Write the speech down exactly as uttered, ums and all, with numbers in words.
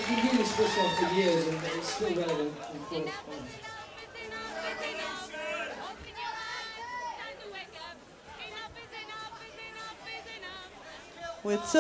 We've been using this one for years and it's still relevant, of course. With